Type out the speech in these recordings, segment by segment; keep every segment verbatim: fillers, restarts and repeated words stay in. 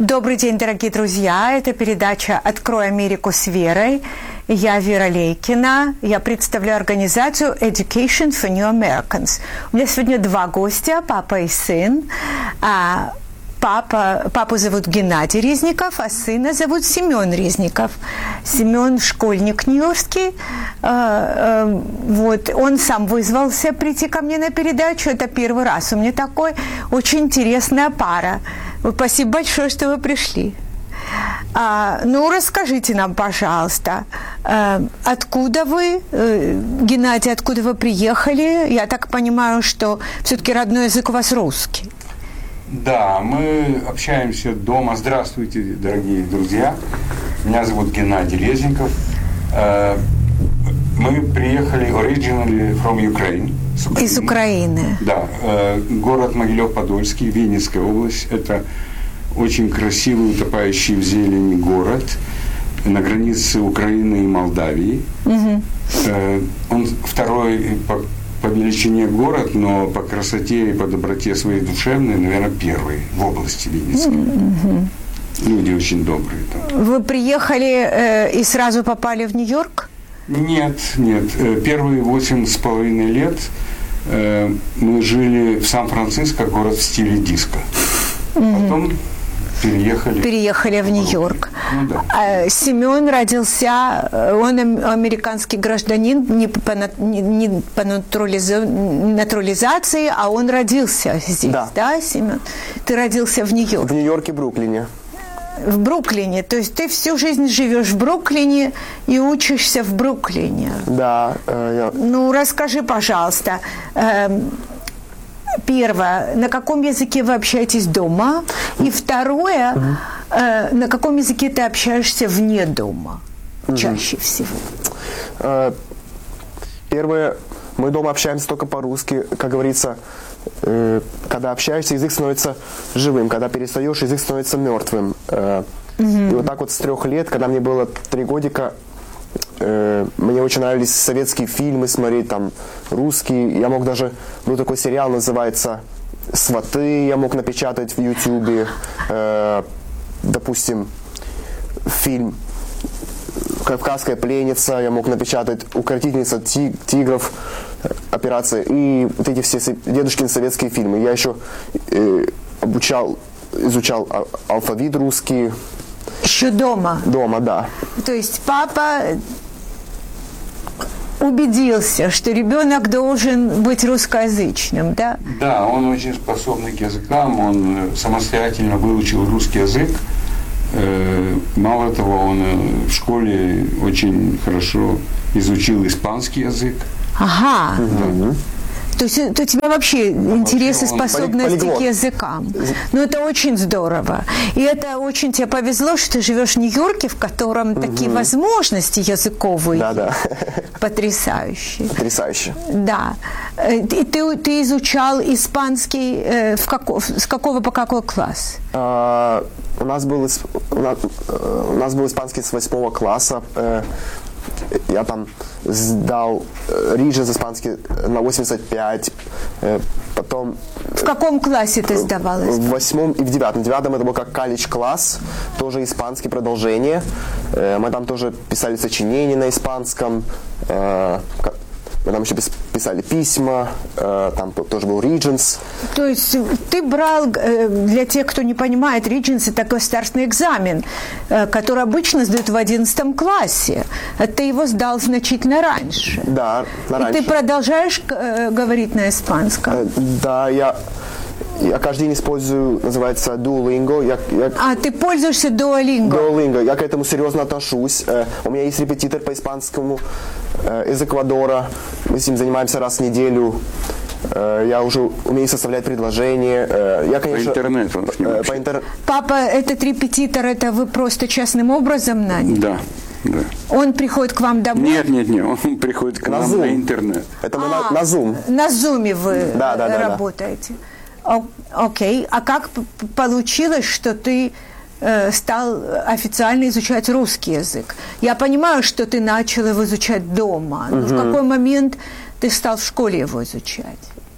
Добрый день, дорогие друзья. Это передача «Открой Америку с Верой». Я Вера Лейкина. Я представляю организацию Education for New Americans. У меня сегодня два гостя, папа и сын. А папа, папу зовут Геннадий Резников, а сына зовут Семен Резников. Семен школьник нью-йоркский. Вот. Он сам вызвался прийти ко мне на передачу. Это первый раз. У меня такой очень интересная пара. Спасибо большое, что вы пришли. А, ну, расскажите нам, пожалуйста, а, откуда вы, Геннадий, откуда вы приехали? Я так понимаю, что все-таки родной язык у вас русский. Да, мы общаемся дома. Здравствуйте, дорогие друзья. Меня зовут Геннадий Резников. Мы приехали originally from Ukraine. Из Украины. Да. Город Могилев-Подольский, Винницкая область. Это очень красивый, утопающий в зелени город на границе Украины и Молдавии. Угу. Он второй по, по величине город, но по красоте и по доброте своей душевной, наверное, первый в области Винницкой. Угу. Люди очень добрые там. Вы приехали э, и сразу попали в Нью-Йорк? Нет, нет. Первые восемь с половиной лет э, мы жили в Сан-Франциско, город в стиле диско. Угу. Потом переехали. Переехали в Нью-Йорк. Ну, да. Семен родился, он американский гражданин, не по, не, не по натурализа, натурализации, а он родился здесь, да, да, Семен? Ты родился в Нью-Йорке? В Нью-Йорке, Бруклине. В Бруклине, то есть ты всю жизнь живешь в Бруклине и учишься в Бруклине. Да. Э, я... Ну, расскажи, пожалуйста, э, первое, на каком языке вы общаетесь дома? И второе, угу. э, на каком языке ты общаешься вне дома угу. чаще всего? Э, первое, мы дома общаемся только по-русски, как говорится. Когда общаешься, язык становится живым. Когда перестаешь, язык становится мертвым. Mm-hmm. И вот так вот с трех лет, когда мне было три годика, мне очень нравились советские фильмы смотреть, там, русские. Я мог даже... Был такой сериал, называется «Сваты», я мог напечатать в Ютубе. Допустим, фильм «Кавказская пленница», я мог напечатать «Укротительница тигров», операция, и вот эти все дедушкины советские фильмы. Я еще э, обучал, изучал алфавит русский. Еще дома? Дома, да. То есть папа убедился, что ребенок должен быть русскоязычным, да? Да, он очень способный к языкам, он самостоятельно выучил русский язык. Мало того, он в школе очень хорошо изучил испанский язык. Ага. Да. То есть то у тебя вообще интерес и способности к языкам. Ну, это очень здорово. И это очень тебе повезло, что ты живешь в Нью-Йорке, в котором угу. такие возможности языковые. Да, да. Потрясающие. Потрясающе. Да. И ты, ты изучал испанский э, в како, с какого по какой класс? А, у, нас был, у, нас, у нас был испанский с восьмого класса. Э, Я там сдал Regents испанский на восемьдесят пять, потом... В каком классе ты сдавал испанский? В восьмом и в девятом. В девятом это был как колледж-класс, тоже испанский, продолжение. Мы там тоже писали сочинения на испанском, мы там еще писали письма, там тоже был Regents. То есть ты брал, для тех, кто не понимает, Regents – это государственный экзамен, который обычно сдают в одиннадцатом классе. Ты его сдал значительно раньше. Да, раньше. И ты продолжаешь говорить на испанском? Да, я... Я каждый день использую, называется, Duolingo. Я, я... А, ты пользуешься Duolingo? Duolingo. Я к этому серьезно отношусь. У меня есть репетитор по испанскому из Эквадора. Мы с ним занимаемся раз в неделю. Я уже умею составлять предложения. Я, конечно, по интернету. По интер... Папа, этот репетитор, это вы просто частным образом наняли? Да. Да. Он приходит к вам домой? Нет, нет, нет, он приходит к на нам Zoom. на интернет. Это мы а, на, на Zoom. На Zoom вы да, да, да, работаете? Да. Окей. А как получилось, что ты э, стал официально изучать русский язык? Я понимаю, что ты начал его изучать дома, но угу. в какой момент ты стал в школе его изучать?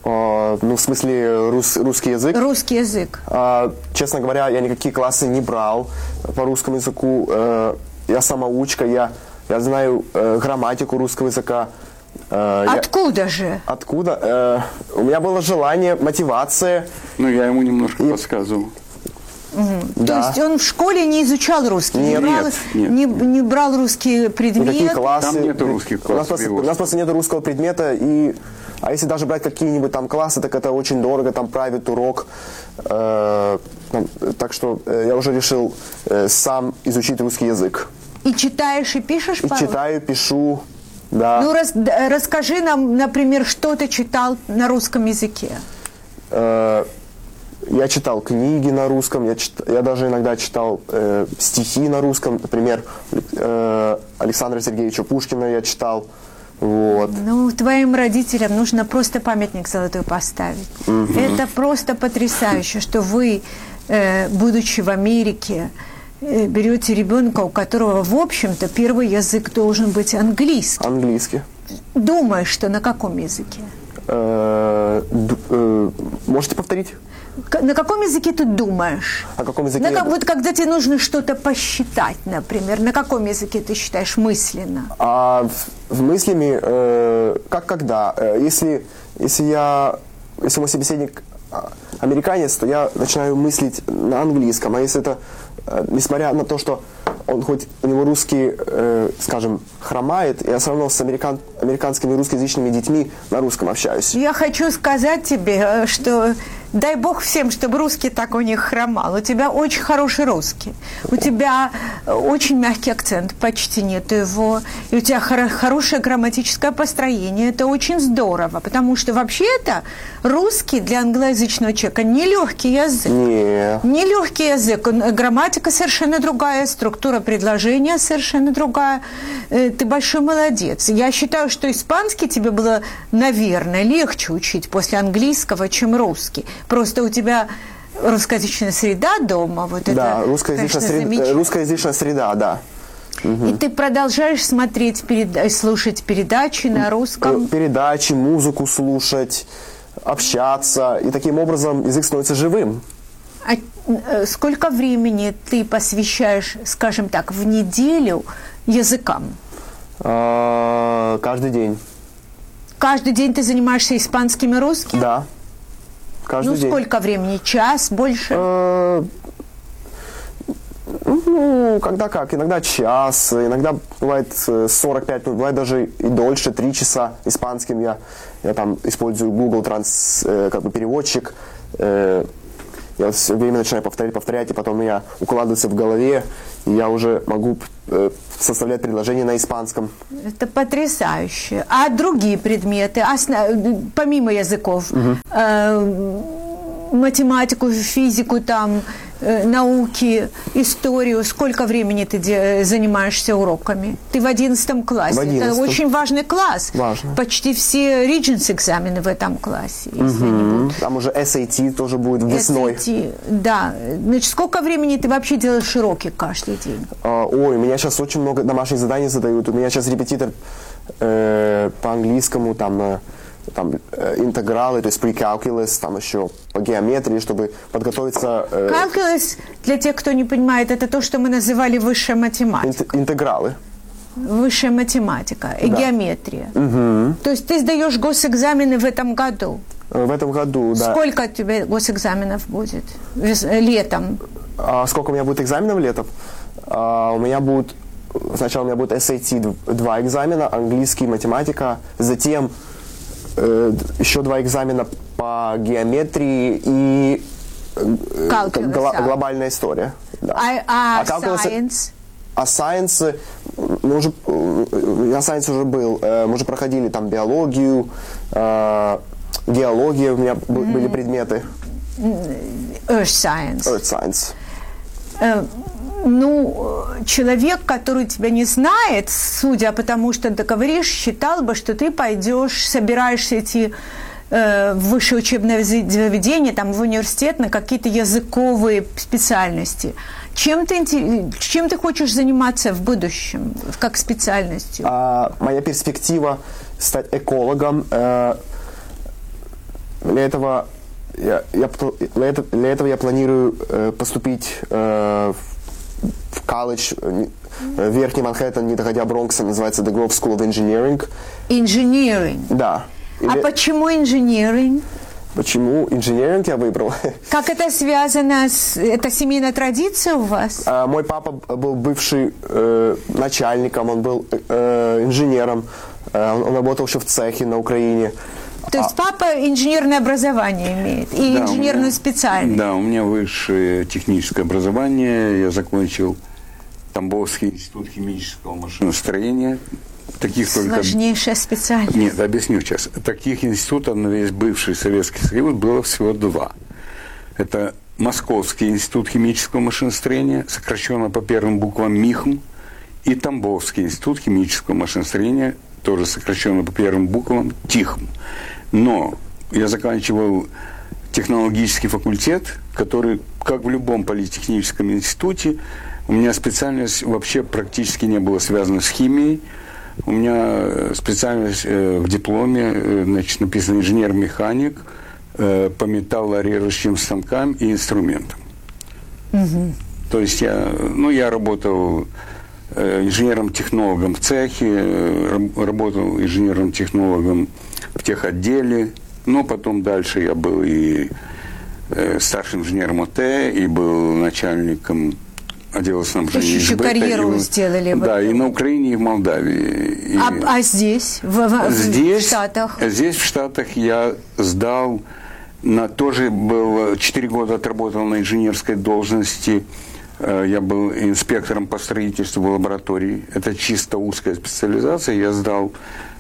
А, ну, в смысле, рус, русский язык? Русский язык. А, честно говоря, я никакие классы не брал по русскому языку. А, я самоучка, я, я знаю а, грамматику русского языка. А, Откуда я, же? Откуда? А, у меня было желание, мотивация. Ну, я ему немножко И... подсказывал. Угу. Да. То есть он в школе не изучал русский, Нет, не, брал, нет, нет, не, нет. не брал русские предметы? Никакие классы. Там нету русских классов. У нас, просто, у нас просто нет русского предмета. И, а если даже брать какие-нибудь там классы, так это очень дорого, там private урок. Э, там, так что э, я уже решил э, сам изучить русский язык. И читаешь, и пишешь И по-русски? читаю, пишу. Да. Ну, рас, расскажи нам, например, что ты читал на русском языке. Э, Я читал книги на русском, я, чит, я даже иногда читал э, стихи на русском, например, э, Александра Сергеевича Пушкина я читал. Вот. Ну, твоим родителям нужно просто памятник золотой поставить. Угу. Это просто потрясающе, что вы, э, будучи в Америке, э, берете ребенка, у которого, в общем-то, первый язык должен быть английский. Английский. Думаешь, что на каком языке? Э, д, э, можете повторить? На каком языке ты думаешь? О каком языке? На, вот когда тебе нужно что-то посчитать, например, на каком языке ты считаешь мысленно? А в, в мыслями, э, как когда? Э, если, если я, если мой собеседник американец, то я начинаю мыслить на английском. А если это, э, несмотря на то, что он хоть у него русский, э, скажем, хромает, я все равно с американ, американскими русскоязычными детьми на русском общаюсь. Я хочу сказать тебе, что дай бог всем, чтобы русский так у них хромал. У тебя очень хороший русский. У тебя очень мягкий акцент, почти нет его. И у тебя хор- хорошее грамматическое построение. Это очень здорово, потому что вообще-то русский для англоязычного человека нелегкий язык. Не. Нелегкий язык. Грамматика совершенно другая, структура предложения совершенно другая. Ты большой молодец. Я считаю, что испанский тебе было, наверное, легче учить после английского, чем русский. Просто у тебя русскоязычная среда дома. Вот Да, это, русскоязычная, конечно, среда, русскоязычная среда, да. Угу. И ты продолжаешь смотреть, перед... слушать передачи на русском? Передачи, музыку слушать, общаться. И таким образом язык становится живым. А сколько времени ты посвящаешь, скажем так, в неделю языкам? А, каждый день. Каждый день ты занимаешься испанским и русским? Да. Каждый ну, день. сколько времени? Час? Больше? А, ну, когда как. Иногда час, иногда бывает сорок пять минут, бывает даже и дольше, три часа испанским. Я, я там использую Google Trans, как бы переводчик. Я все время начинаю повторять, повторять, и потом у меня укладывается в голове, и я уже могу э, составлять предложения на испанском. Это потрясающе. А другие предметы, основ... помимо языков, угу. э, математику, физику, там, э, науки, историю, сколько времени ты де... занимаешься уроками? Ты в одиннадцатом классе. В одиннадцатом. Это очень важный класс. Важно. Почти все Regents экзамены в этом классе. Если угу. они будут. Там уже эс эй ти тоже будет весной. эс эй ти, да. Значит, сколько времени ты вообще делаешь уроки каждый день? А, ой, у меня сейчас очень много домашних заданий задают. У меня сейчас репетитор э, по английскому, там, э, там э, интегралы, то есть pre-calculus, там еще по геометрии, чтобы подготовиться. Э, Calculus, для тех, кто не понимает, это то, что мы называли высшая математика. Ин- интегралы. Высшая математика и да. геометрия. Угу. То есть ты сдаешь госэкзамены в этом году? В этом году, да. Сколько у тебя госэкзаменов будет летом? А сколько у меня будет экзаменов летом? А, у меня будет, сначала у меня будет эс эй ти два экзамена, английский, математика, затем э, еще два экзамена по геометрии и э, гла- глобальная история. Да. А, а, а science? А science, мы уже, на science уже был, мы уже проходили там биологию, э, геология, у меня mm-hmm. были предметы. Earth science. Earth science. Э, ну, человек, который тебя не знает, судя по тому, что ты говоришь, считал бы, что ты пойдешь, собираешься идти э, в высшее учебное заведение, там, в университет на какие-то языковые специальности. Чем ты, чем ты хочешь заниматься в будущем, как специальностью? А, моя перспектива стать экологом. Э, для этого я, я, для, этого, для этого я планирую э, поступить э, в колледж э, Верхний Манхэттен, не доходя Бронкса, называется The Grove School of Engineering. Engineering? Да. Или... А почему engineering? Почему инженеринг я выбрал? Как это связано с... Это семейная традиция у вас? А, мой папа был бывший э, начальником, он был э, инженером, э, он, он работал еще в цехе на Украине. То есть а... папа инженерное образование имеет и да, инженерную меня, специальность? Да, у меня высшее техническое образование, я закончил Тамбовский институт химического машиностроения. Таких Сложнейшая только... специальность. Нет, объясню сейчас. Таких институтов на весь бывший Советский Союз было всего два. Это Московский институт химического машиностроения, сокращенно по первым буквам МИХМ, и Тамбовский институт химического машиностроения, тоже сокращенно по первым буквам ТИХМ. Но я заканчивал технологический факультет, который, как в любом политехническом институте, у меня специальность вообще практически не была связана с химией. У меня специальность э, в дипломе, э, значит, написано инженер-механик э, по металлорежущим станкам и инструментам. Угу. То есть я, ну, я работал э, инженером-технологом в цехе, э, работал инженером-технологом в техотделе, но потом дальше я был и э, старшим инженером ОТ, и был начальником отдела снабжения. Еще карьеру и, сделали. Да, и на Украине, и в Молдавии. И а, а здесь, в, в, здесь, в Штатах? Здесь, в Штатах, я сдал, на, тоже был, четыре года отработал на инженерской должности. Я был инспектором по строительству в лаборатории. Это чисто узкая специализация. Я сдал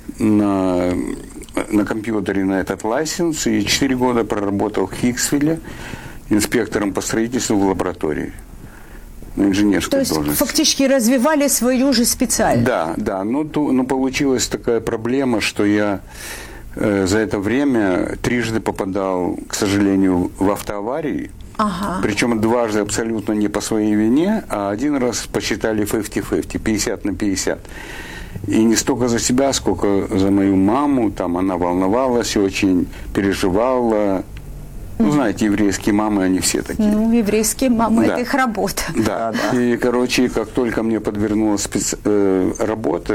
на, на компьютере на этот лайсенс и четыре года проработал в Хиксвилле инспектором по строительству в лаборатории. На инженерской То есть должности. Фактически развивали свою же специальность. Да, да. Но, то, но получилась такая проблема, что я э, за это время трижды попадал, к сожалению, в автоаварии. Ага. Причем дважды абсолютно не по своей вине, а один раз посчитали пятьдесят на пятьдесят, пятьдесят на пятьдесят. И не столько за себя, сколько за мою маму. Там она волновалась, очень переживала. Ну, знаете, еврейские мамы, они все такие. Ну, еврейские мамы, да. это их работа. Да, да. И, короче, как только мне подвернулась специ... э, работа,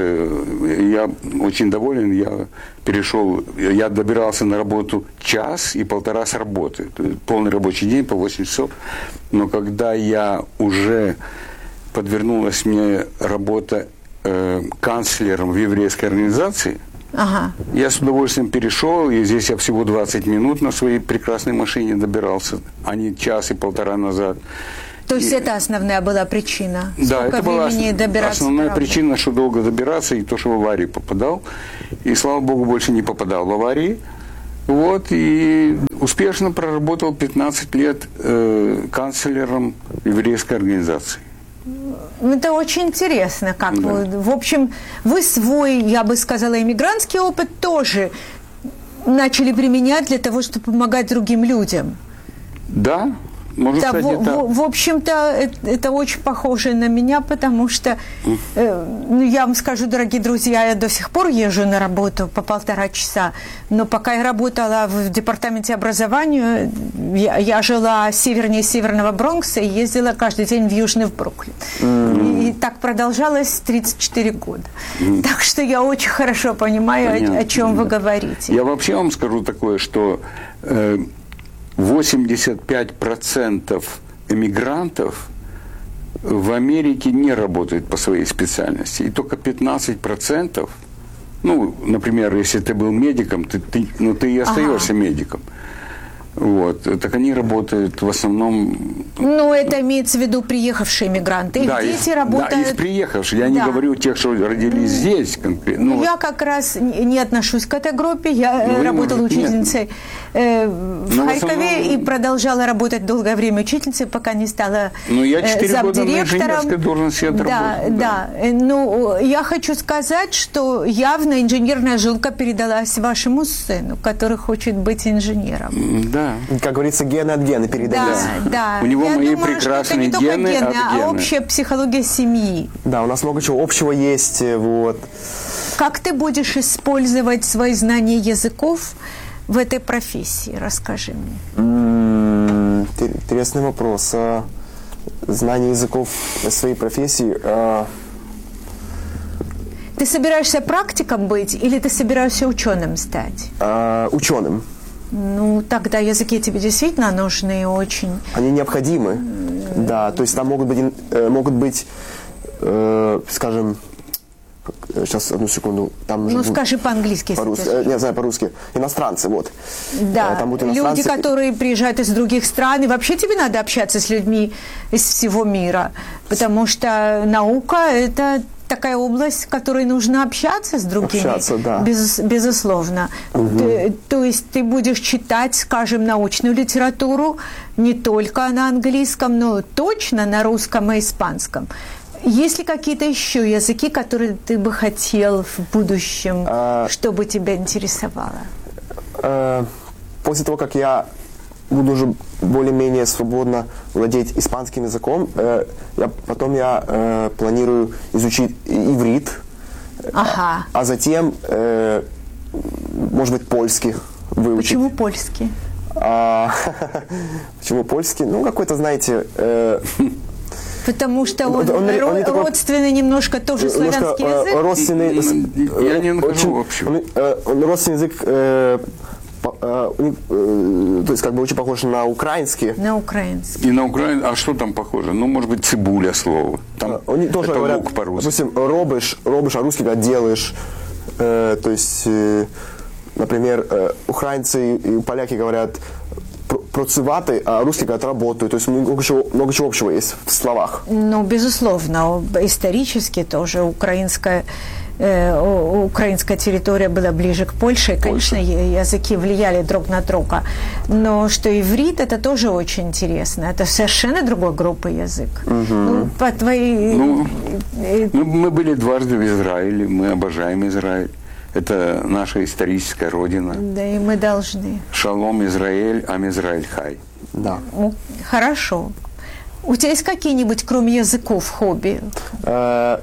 я очень доволен, я перешел, я добирался на работу час и полтора с работы. Полный рабочий день по восемь часов. Но когда я уже подвернулась мне работа э, канцлером в еврейской организации, ага. Я с удовольствием перешел, и здесь я всего двадцать минут на своей прекрасной машине добирался, а не час и полтора назад. То есть и... это основная была причина? Да, Сколько это была добираться основная причина, что долго добираться, и то, что в аварии попадал. И, слава богу, больше не попадал в аварии. Вот, и успешно проработал пятнадцать лет э, канцлером еврейской организации. Это очень интересно, как да. вы, в общем, вы свой, я бы сказала, иммигрантский опыт тоже начали применять для того, чтобы помогать другим людям. Да, можно да, сказать, в, это... в, в общем-то, это, это очень похоже на меня, потому что, э, ну, я вам скажу, дорогие друзья, я до сих пор езжу на работу по полтора часа, но пока я работала в департаменте образования, я, я жила севернее Северного Бронкса и ездила каждый день в Южный в Бруклин. Mm-hmm. И, и так продолжалось тридцать четыре года. Mm-hmm. Так что я очень хорошо понимаю, о, о чем вы говорите. Я вообще вам скажу такое, что... Э, восемьдесят пять процентов эмигрантов в Америке не работают по своей специальности. И только пятнадцать процентов, ну, например, если ты был медиком, ты, ты, ну, ты и остаешься ага. медиком. Вот. Так они работают в основном... Ну, это имеется в виду приехавшие мигранты. Их да, дети из, работают... Да, из приехавших. Я да. не говорю тех, что родились здесь конкретно. Ну, я как раз не отношусь к этой группе. Я ну, работала может, учительницей э, в Но Харькове в основном... и продолжала работать долгое время учительницей, пока не стала ну, я четыре э, года на инженерской должности отработала. Да, да. Ну, я хочу сказать, что явно инженерная жилка передалась вашему сыну, который хочет быть инженером. Да. Как говорится, гены от гена передались. Да, да. У него Я мои думаю, прекрасные что это не гены, гены, от а гена. общая психология семьи. Да, у нас много чего общего есть. Вот. Как ты будешь использовать свои знания языков в этой профессии? Расскажи мне. М, Интересный вопрос. А, Знание языков в своей профессии. а, Ты собираешься практиком быть или ты собираешься ученым стать? а, Ученым. Ну, тогда языки тебе действительно нужны очень. Они необходимы. Да, то есть там могут быть, э, могут быть э, скажем, сейчас, одну секунду. Там Ну, живут скажи по-английски. если по-русски, ты э, не знаю, по-русски. Иностранцы, вот. Да, Э, там будут люди, иностранцы. которые приезжают из других стран, и вообще тебе надо общаться с людьми из всего мира, потому что наука – это такая область, в которой нужно общаться с другими. Общаться, да. Без, безусловно. Угу. Ты, то есть ты будешь читать, скажем, научную литературу не только на английском, но точно на русском и испанском. Есть ли какие-то еще языки, которые ты бы хотел в будущем, А... чтобы тебя интересовало? Э, После того, как я буду уже более-менее свободно владеть испанским языком, э, я, потом я э, планирую изучить иврит, Ага. а затем, э, может быть, польский выучить. Почему польский? А, почему польский? Ну, какой-то, знаете... Э, Потому что он, Он- он- он ро- не такой- родственный немножко тоже славянский э, язык. родственный... Я не нахожу очень- общего. Он, э, он родственный язык, э, по- э, у них, э, то есть как бы очень похож на украинский. На украинский. И на Украине, а что там похоже? Ну, может быть, цибуля слово. Там Э, Они тоже это говорят, лук по-русски. допустим, робишь, робишь, а русский говорят делаешь. Э, то есть, э, например, э, украинцы и поляки говорят пр- процеваты, а русские говорят работаю. То есть много чего, много чего общего есть в словах. Ну, безусловно, исторически тоже украинская, э, у- украинская территория была ближе к Польше, и, конечно, я- языки влияли друг на друга. Но что иврит, это тоже очень интересно. Это совершенно другой группы язык. Ну, по твоей... Ну, э, Мы, мы были дважды в Израиле, мы обожаем Израиль. Это наша историческая родина. да, и мы должны. Шалом Израиль, ам Израиль хай. Да. Ну, хорошо. У тебя есть какие-нибудь, кроме языков, хобби? Э,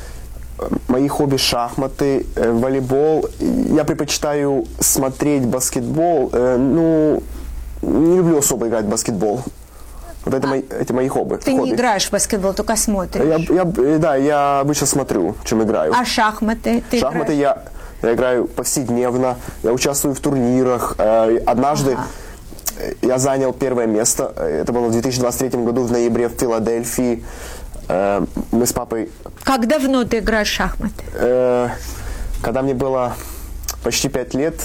Мои хобби шахматы, э, волейбол. Я предпочитаю смотреть баскетбол. Э, Ну, не люблю особо играть в баскетбол. Вот это, мои, эти мои хобби. Ты хобби. не играешь в баскетбол, только смотришь. Я, я, э, да, я обычно смотрю, чем играю. А шахматы? Ты Шахматы играешь? я, я играю повседневно, я участвую в турнирах. Э, Однажды Ага. э, я занял первое место. Э, Это было в две тысячи двадцать третьем году в ноябре в Филадельфии. Э, Мы с папой, Как давно ты играешь в шахматы? э, когда мне было почти пять лет,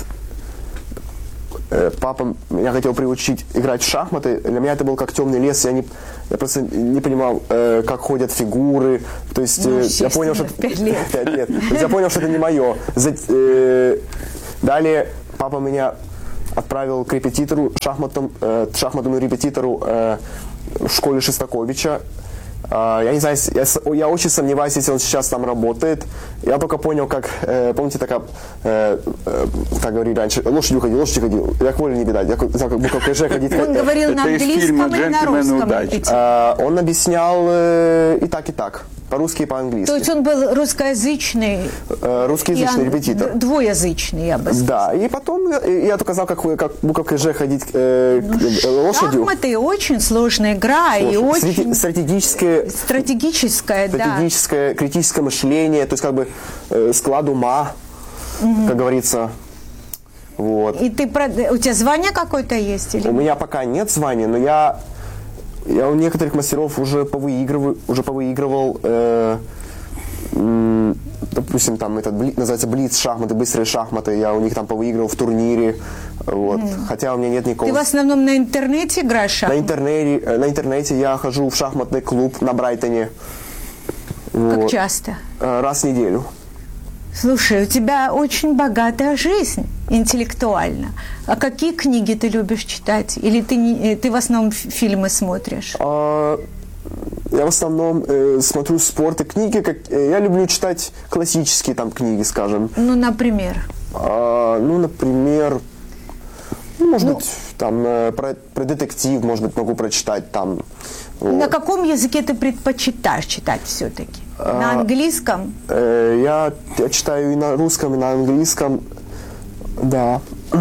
э, папа меня хотел приучить играть в шахматы. Для меня это был как темный лес. Я, не, я просто не понимал, э, как ходят фигуры. То есть Ну, э, я понял, что естественно, в пять лет. пять лет. То есть я понял, что это не мое. За- э, Далее папа меня отправил к репетитору, шахматам, э, шахматному репетитору э, в школе Шестаковича. А, Я не знаю, я, с- я очень сомневаюсь, если он сейчас там работает. Я только понял, как, э, помните, такая, э, э, как говорили раньше, лошадью ходил, лошадью ходил, як воли не видать, як, знаю, как буквой Ж ходить. Он говорил на Это из английском фильма или на «Джентльмены русском? удачи». эти? А, Он объяснял э, и так, и так, по-русски и по-английски. То есть он был русскоязычный, Э, Русскоязычный и ан- репетитор. д- двоязычный, я бы сказала. Да, и потом я, я только знал, как, вы- как буковкой Ж ходить э, к- э, лошадью. Шахматы очень сложная игра и Слушай, очень стратеги- стратегическое, стратегическая, да. стратегическое, критическое мышление, то есть как бы э, склад ума, как говорится. Вот. И ты про- у тебя звание какое-то есть? Или? У меня пока нет звания, но я, я у некоторых мастеров уже повыигрываю, уже повыигрывал, э, м, допустим, там этот бли- называется блиц шахматы, быстрые шахматы, я у них там повыигрывал в турнире, вот. Хотя у меня нет никакого. Ты в основном на интернете играешь в На шахматы? интернете, э, на интернете я хожу в шахматный клуб на Брайтоне. Как Вот. часто? Э, Раз в неделю. Слушай, у тебя очень богатая жизнь интеллектуально. А какие книги ты любишь читать? Или ты, не, ты в основном ф- фильмы смотришь? А, Я в основном э, смотрю спорт и книги. Как, э, я люблю читать классические там книги, скажем. Ну, например. А, ну, например, ну, может быть, там э, про, про детектив, может быть, могу прочитать там. Вот. На каком языке ты предпочитаешь читать все-таки? На английском? Э, я, я читаю и на русском, и на английском. Да.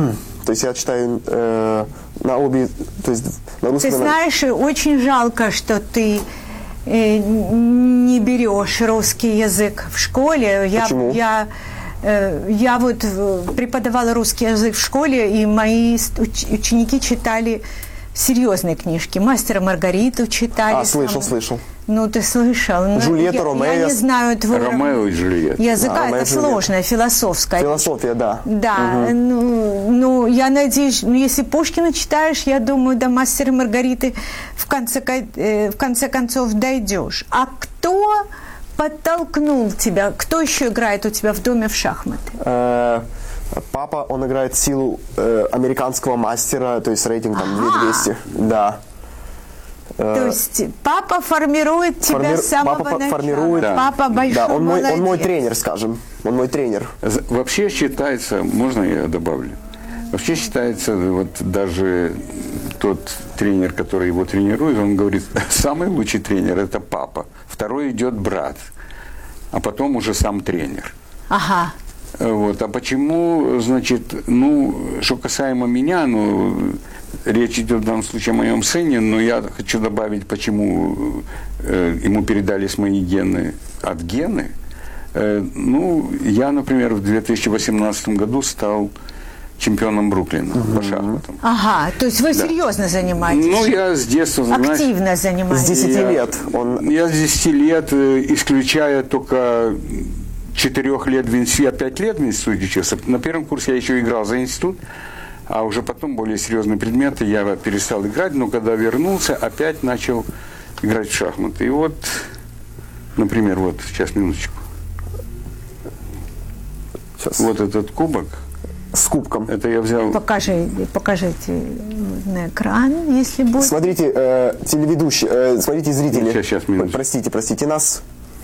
То есть я читаю э, на обе, то есть на русском. Ты знаешь, очень жалко, что ты э, не берешь русский язык в школе. Я, Почему? Я, э, я вот преподавала русский язык в школе, и мои уч- ученики читали серьезные книжки. «Мастера Маргариту» читали. А, слышал, там. слышал. Ну, ты слышал. Джульетта, я, Ромео. Я не знаю твоего Ромео и Джульетта. языка. Да, Ромео это и Джульетта. сложное, философское. Философия, да. Да, Угу. ну, ну, я надеюсь, ну, если Пушкина читаешь, я думаю, до «Мастера и Маргариты» в конце, э, в конце концов дойдешь. А кто подтолкнул тебя? Кто еще играет у тебя в доме в шахматы? Э, Папа, он играет силу э, американского мастера, то есть рейтинг там две тысячи двести. Да. То есть папа формирует тебя Форми... с самого папа начала. формирует. Да. Папа большой Да, он мой, молодец. он мой тренер, скажем. Он мой тренер. Вообще считается, можно я добавлю? Вообще считается, вот даже тот тренер, который его тренирует, он говорит, самый лучший тренер – это папа. Второй идет брат, а потом уже сам тренер. Ага. Вот. А почему, значит, ну, что касаемо меня, ну, речь идет в данном случае о моем сыне, но я хочу добавить, почему э, ему передались мои гены от гены. Э, ну, я, например, в две тысячи восемнадцатом году стал чемпионом Бруклина uh-huh. по шахматам. Ага, то есть вы Да. серьезно занимаетесь? Ну, я с детства, знаешь, активно занимаетесь? С десяти я, лет. Он... Я с десяти лет, э, исключая только четырех лет в институте, я пять лет в институте учился. На первом курсе я еще играл за институт, а уже потом более серьезные предметы я перестал играть, но когда вернулся, опять начал играть в шахматы. И вот, например, вот, сейчас, минуточку. Сейчас. Вот этот кубок. С кубком. Это я взял... Покажи, покажите на экран, если будет. Смотрите, э, телеведущие, э, смотрите, зрители. Сейчас, сейчас, минуточку. Простите, простите нас.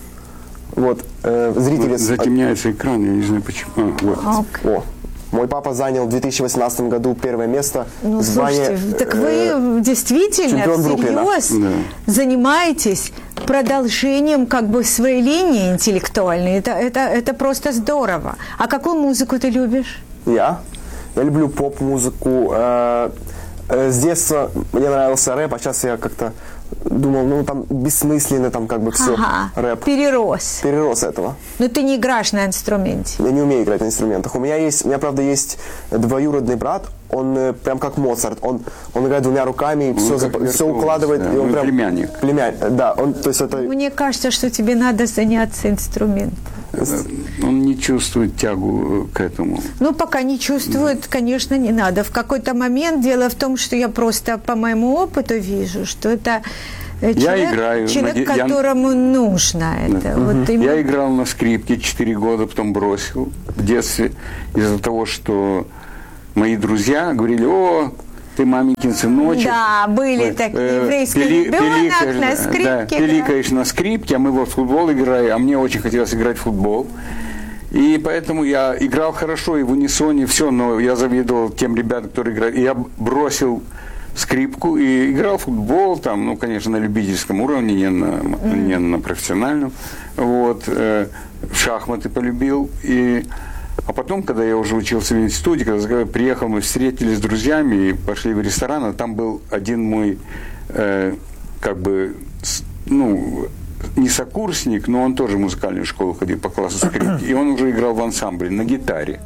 Вот, э, зрители... Вот затемняется экран, я не знаю почему. А, вот. Окей. О, мой папа занял в две тысячи восемнадцатом году первое место Ну, в звании, слушайте, так э, вы действительно чемпион Бруклина. всерьез Да. занимаетесь продолжением как бы своей линии интеллектуальной. Это, это, это просто здорово. А какую музыку ты любишь? Я? Я люблю поп-музыку. Э, э, с детства мне нравился рэп, а сейчас я как-то думал, ну там бессмысленно там как бы все. Ага, Рэп. перерос. Перерос этого. Но ты не играешь на инструменте. Я не умею играть на инструментах. У меня есть, у меня правда есть двоюродный брат, он э, прям как Моцарт. Он, он играет двумя руками, и все, как зап- все виртуоз, укладывает. да. И он Ну, прям, племянник. Племянник, да. Он, то есть это... Мне кажется, что тебе надо заняться инструментом. Он не чувствует тягу к этому. Ну, пока не чувствует, конечно, не надо. В какой-то момент, дело в том, что я просто по моему опыту вижу, что это э, Я человек, играю, человек наде- я- которому нужно это. Вот именно- Я играл на скрипке четыре года, потом бросил в детстве из-за того, что мои друзья говорили: о, ты маменькин сыночек. Да, были такие, еврейский ребенок на скрипке, Да, да. пиликаешь на скрипке, а мы вот в футбол играем, а мне очень хотелось играть в футбол. И поэтому я играл хорошо и в унисоне, все, но я завидовал тем ребятам, которые играли. И я бросил скрипку и играл в футбол, там, ну, конечно, на любительском уровне, не на, mm. не на профессиональном. Вот, э, в шахматы полюбил. И, а потом, когда я уже учился в институте, когда приехал, мы встретились с друзьями и пошли в ресторан, а там был один мой, э, как бы, с, ну, не сокурсник, но он тоже в музыкальную школу ходил по классу скрипки, и он уже играл в ансамбле на гитаре.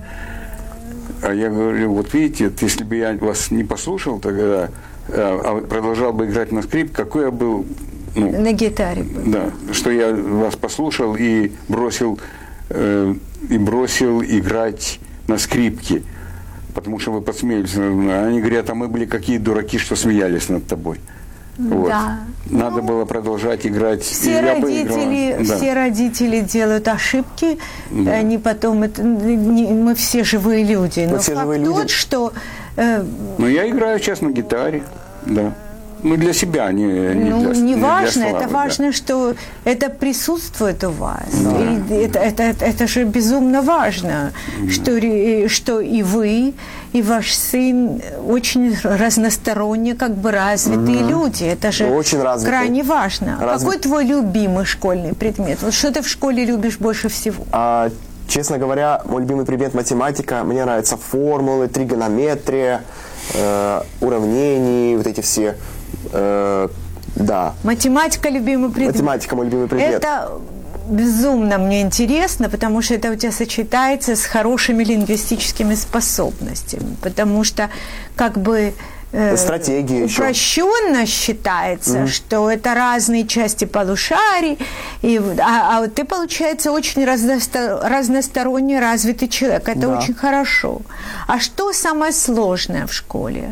А я говорю: вот видите, если бы я вас не послушал тогда, а продолжал бы играть на скрипке, какой я был... Ну, на гитаре был. Да, что я вас послушал и бросил, э, и бросил играть на скрипке, потому что вы подсмеялись. Они говорят: а мы были какие дураки, что смеялись над тобой. Вот. Да. Надо было продолжать играть. Все и я родители, поиграл. все Да. родители делают ошибки, Да. они потом, это, не, мы все живые люди, Мы но все факт живые тот, люди. что э, Но я играю сейчас на гитаре, да. Ну, для себя, не, не ну, для не для важно, славы, это да. важно, что это присутствует у вас. И это, это, это, это же безумно важно, да. что, ре- что и вы, и ваш сын очень разносторонне как бы развитые mm-hmm. люди. Это же Очень развитые. крайне важно. Разви- Какой твой любимый школьный предмет? Вот что ты в школе любишь больше всего? А, честно говоря, мой любимый предмет математика. Мне нравятся формулы, тригонометрия, э, уравнения, вот эти все. Э, да. Математика любимый предмет. Математика мой любимый предмет. Это безумно мне интересно, потому что это у тебя сочетается с хорошими лингвистическими способностями, потому что как бы э, стратегии упрощенно еще считается, mm-hmm. что это разные части полушарий, и, а, а вот ты, получается, очень разносто, разносторонне развитый человек. Это да. очень хорошо. А что самое сложное в школе?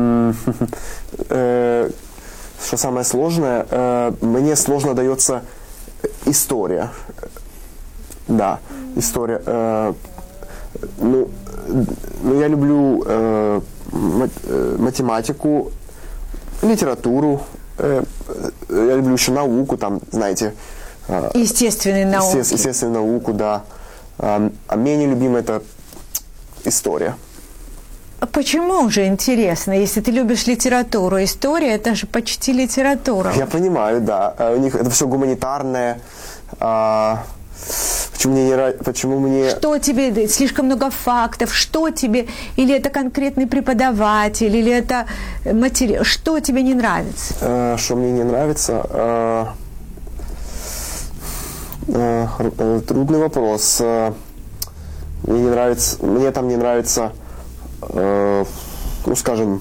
Что самое сложное? Мне сложно дается история. Да, история. Э, ну, ну, я люблю э, математику, литературу. Э, я люблю еще науку, там, знаете. Э, Естественные науки. Есте, естественную науку, да. А, а менее любимая это история. Почему же интересно, если ты любишь литературу? История – это же почти литература. Я понимаю, да. У них это все гуманитарное. А, почему мне не нравится? Почему мне... Что тебе? Слишком много фактов. Что тебе? Или это конкретный преподаватель? Или это материал? Что тебе не нравится? А, что мне не нравится? А, а, трудный вопрос. А, мне не нравится... Мне там не нравится... ну, скажем,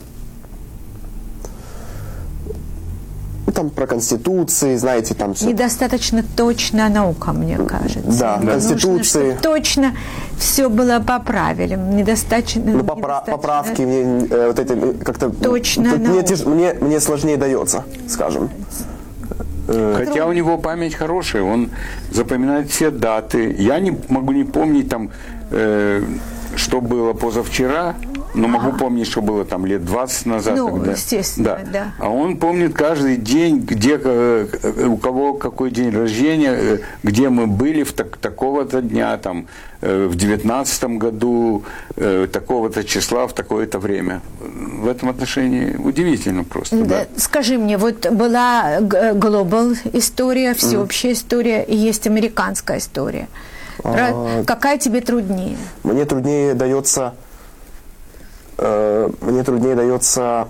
там про конституции, знаете, там все. Недостаточно точная наука, мне кажется. Да, Нужно, конституции. Точно все было по правилам. Недостаточно. Ну, попра- недостаточно... поправки мне э, вот эти как-то. Точно. Мне, тяж- мне, мне сложнее дается, скажем. Хотя у него память хорошая, он запоминает все даты. Я не могу не помнить там, э, что было позавчера, но могу а. помнить, что было там лет двадцать назад. Ну, когда, естественно, да. да. А он помнит каждый день, где, у кого какой день рождения, где мы были в так, такого-то дня, там, в девятнадцатом году, такого-то числа, в такое-то время. В этом отношении удивительно просто. Да. Да. Скажи мне, вот была global история, всеобщая mm. история, и есть американская история. А, какая тебе труднее? Мне труднее дается, э, мне труднее дается,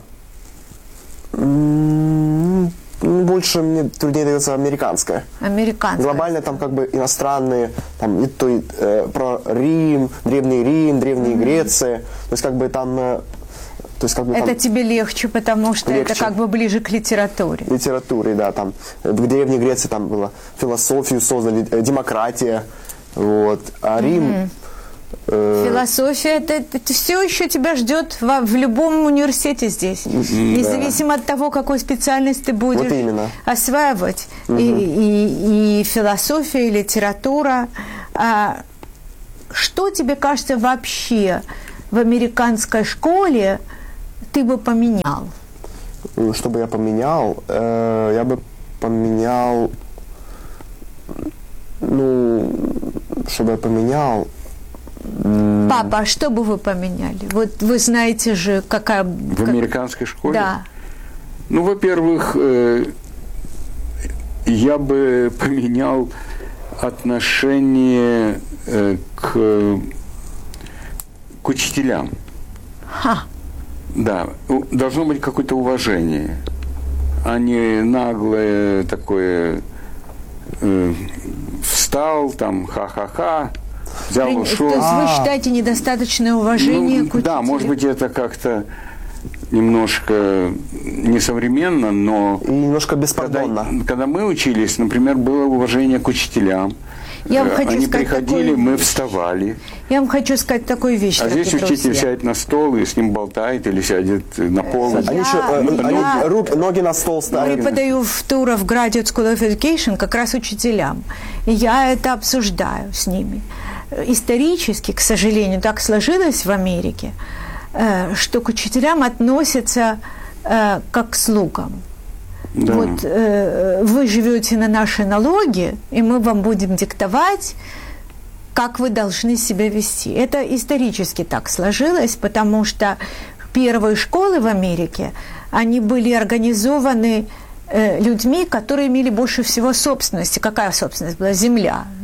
м- больше мне труднее дается американская. Американская. Глобально там как бы иностранные, там и то, э, про Рим, древний Рим, древняя mm-hmm. Греция, то есть как бы там... Э, то есть, как бы, это там, тебе легче, потому что легче. Это как бы ближе к литературе. Литературе, да, там в древней Греции там было философию создали, э, демократия. Вот. А Рим... Mm-hmm. Э... Философия, это, это все еще тебя ждет в, в любом университете здесь. Mm-hmm, независимо да. от того, какую специальность ты будешь вот осваивать. Mm-hmm. И, и, и философия, и литература. А, что тебе кажется вообще в американской школе ты бы поменял? Что бы я поменял? Э, я бы поменял... Ну, чтобы я поменял... Папа, а что бы вы поменяли? Вот вы знаете же, какая... В как... американской школе? Да. Ну, во-первых, э, я бы поменял отношение э, к, к учителям. Ха. Да, должно быть какое-то уважение, а не наглое такое... Э, встал, там, ха-ха-ха, взял, При... ушел. То есть вы считаете недостаточное уважение ну, к учителю? Да, может быть, это как-то немножко несовременно, но... И немножко беспардонно. Когда, когда мы учились, например, было уважение к учителям. Я вам хочу Они сказать приходили, такую... мы вставали. Я вам хочу сказать такую вещь. А здесь друзья. учитель сядет на стол и с ним болтает или сядет на пол. Они Я, еще я, они я, руки, ноги на стол ставят. преподаю в тура в Graduate School of Education как раз учителям. И я это обсуждаю с ними. Исторически, к сожалению, так сложилось в Америке, что к учителям относятся как к слугам. Да. Вот э, вы живете на наши налоги, и мы вам будем диктовать, как вы должны себя вести. Это исторически так сложилось, потому что первые школы в Америке, они были организованы э, людьми, которые имели больше всего собственности. Какая собственность была? Земля.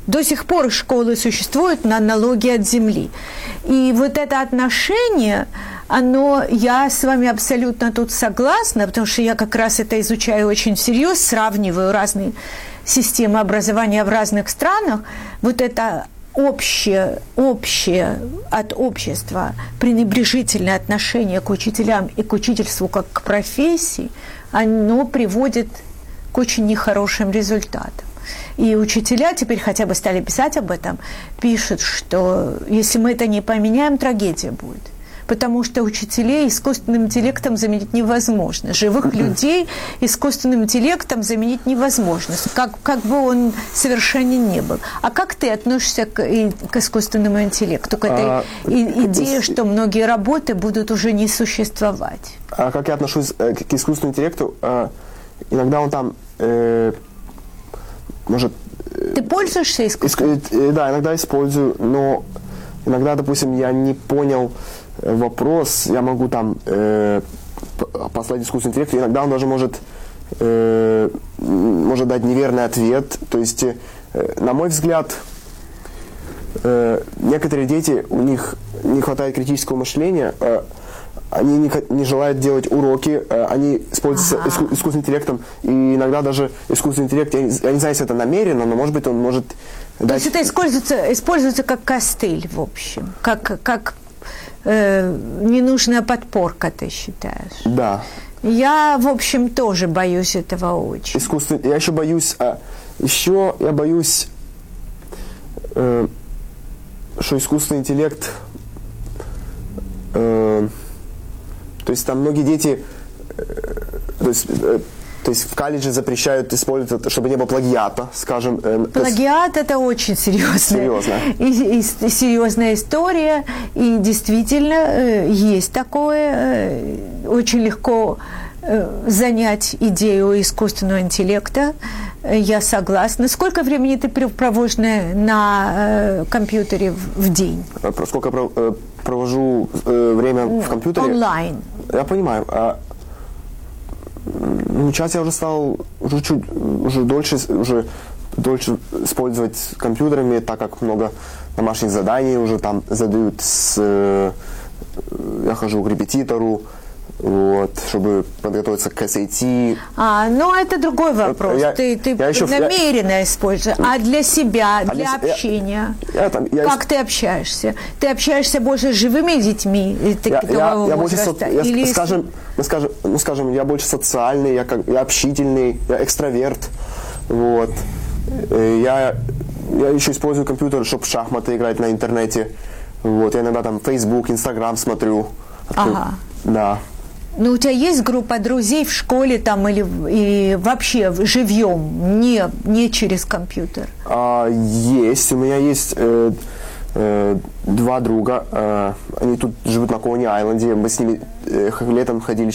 До сих пор школы существуют на налоги от земли. И вот это отношение, оно, я с вами абсолютно тут согласна, потому что я как раз это изучаю очень всерьез, сравниваю разные системы образования в разных странах. Вот это общее, общее от общества пренебрежительное отношение к учителям и к учительству как к профессии, оно приводит к очень нехорошим результатам. И учителя теперь хотя бы стали писать об этом, пишут, что если мы это не поменяем, трагедия будет. Потому что учителей искусственным интеллектом заменить невозможно. Живых людей искусственным интеллектом заменить невозможно, как, как бы он совершенен не был. А как ты относишься к, и, к искусственному интеллекту, к этой а, и, идее, что многие работы будут уже не существовать? А как я отношусь к искусственному интеллекту? Иногда он там э, может... Ты пользуешься искусственным? Иск, да, иногда использую, но иногда, допустим, я не понял вопрос, я могу там э, послать искусственный интеллект, и иногда он даже может, э, может дать неверный ответ. То есть, э, на мой взгляд, э, некоторые дети, у них не хватает критического мышления, э, они не, не желают делать уроки, э, они используются ага. иску, искусственным интеллектом, и иногда даже искусственный интеллект, я, я не знаю, если это намеренно, но может быть он может дать... То есть это используется, используется как костыль, в общем, как... как... ненужная подпорка, ты считаешь? Да. Я, в общем, тоже боюсь этого очень. Искусственно. Я еще боюсь, а, еще я боюсь, э, что искусственный интеллект, э, то есть там многие дети, э, то есть э, То есть в колледже запрещают использовать это, чтобы не было плагиата, скажем. Э, Плагиат – это очень серьезная, серьезно. и, и, серьезная история, и действительно э, есть такое. Э, очень легко э, занять идею искусственного интеллекта. Э, я согласна. Сколько времени ты проводишь на, на э, компьютере в, в день? Сколько э, провожу э, время в компьютере? Онлайн. Я понимаю. А Ну, сейчас я уже стал уже чуть уже дольше уже дольше использовать компьютерами, так как много домашних заданий уже там задают с э, я хожу к репетитору, вот, чтобы подготовиться к эс эй ти. А, ну это другой вопрос. Я, ты ты я еще, намеренно я, используешь. А для себя, а для, для общения? Я, я, там, я, как ты общаешься? Ты общаешься больше с живыми детьми? Я, я, я больше, со, я, или... скажем, мы скажем, ну, скажем, я больше социальный, я, как, я общительный, я экстраверт. Вот. Я, я еще использую компьютер, чтобы в шахматы играть на интернете. Вот. Я иногда там Facebook, Instagram смотрю. Ага. Да. Ну, у тебя есть группа друзей в школе там или, или вообще живьем, не, не через компьютер? А, есть. У меня есть э, э, два друга. Э, они тут живут на Кони-Айленде. Мы с ними э, летом ходили